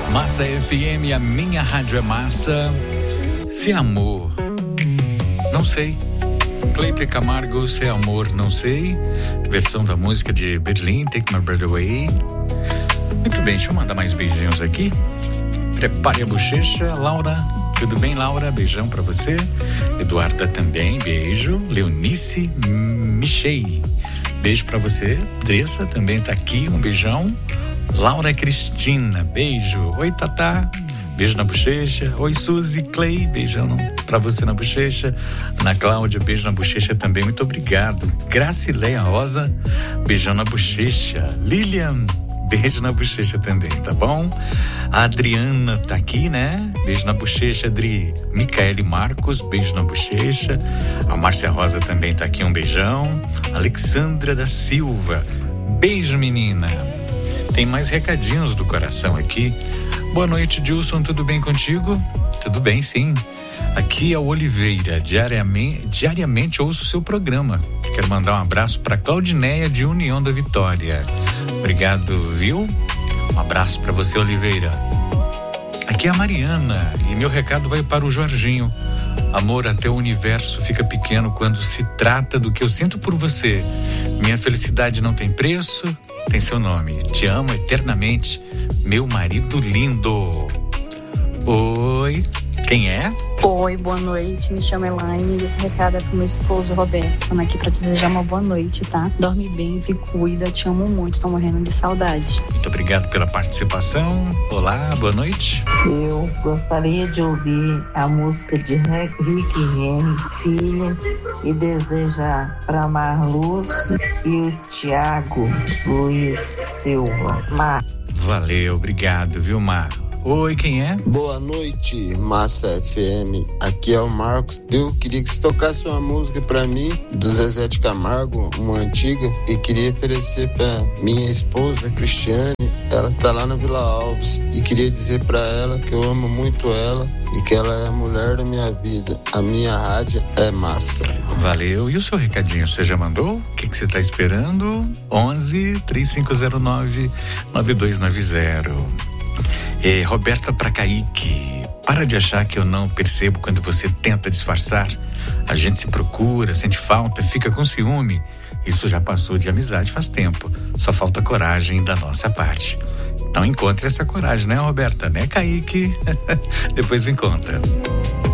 Massa FM, a minha rádio é massa. Se amor, não sei. Cleiton Camargo, se amor, não sei. Versão da música de Berlim, Take My Breath Away. Muito bem, deixa eu mandar mais beijinhos aqui. Prepare a bochecha. Laura, tudo bem, Laura? Beijão pra você. Eduarda também, beijo. Leonice Michei, beijo pra você. Dressa também tá aqui, um beijão. Laura Cristina, beijo. Oi, Tatá, beijo na bochecha. Oi, Suzy, Clay, beijão pra você na bochecha. Ana Cláudia, beijo na bochecha também, muito obrigado. Gracileia Rosa, beijão na bochecha. Lilian, beijo na bochecha também, tá bom? A Adriana tá aqui, né? Beijo na bochecha, Adri. Micaele Marcos, beijo na bochecha. A Márcia Rosa também tá aqui, um beijão. Alexandra da Silva, beijo, menina. Tem mais recadinhos do coração aqui. Boa noite, Dilson, tudo bem contigo? Tudo bem, sim. Aqui é o Oliveira, diariamente ouço o seu programa. Quero mandar um abraço para Claudineia de União da Vitória. Obrigado, viu? Um abraço para você, Oliveira. Aqui é a Mariana e meu recado vai para o Jorginho. Amor, até o universo fica pequeno quando se trata do que eu sinto por você. Minha felicidade não tem preço, tem seu nome. Te amo eternamente, meu marido lindo. Oi, quem é? Oi, boa noite, me chamo Elaine e esse recado é pro meu esposo Roberto. Estamos aqui pra te desejar uma boa noite, tá? Dorme bem, te cuida, te amo muito, tô morrendo de saudade. Muito obrigado pela participação. Olá, boa noite. Eu gostaria de ouvir a música de Rick Renner, Filha, e desejar pra Marluz e o Tiago Luiz Silva. Mar. Valeu, obrigado, viu, Mar? Oi, quem é? Boa noite, Massa FM. Aqui é o Marcos. Eu queria que você tocasse uma música pra mim, do Zezé de Camargo, uma antiga, e queria oferecer pra minha esposa, Cristiane. Ela tá lá na Vila Alves e queria dizer pra ela que eu amo muito ela e que ela é a mulher da minha vida. A minha rádio é massa. Valeu. E o seu recadinho, você já mandou? O que você tá esperando? 11-3509-9290. Roberta pra Kaique, para de achar que eu não percebo quando você tenta disfarçar. A gente se procura, sente falta, fica com ciúme. Isso já passou de amizade faz tempo. Só falta coragem da nossa parte. Então encontre essa coragem, né, Roberta? Né, Kaique? Depois me conta.